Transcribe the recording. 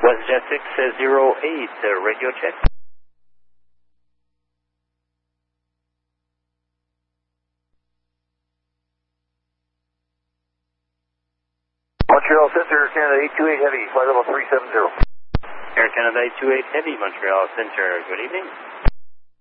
WestJet 608, radio check. Montreal Center, Canada 828 Heavy, flight level 370. Air Canada 828 Heavy, Montreal Center, good evening.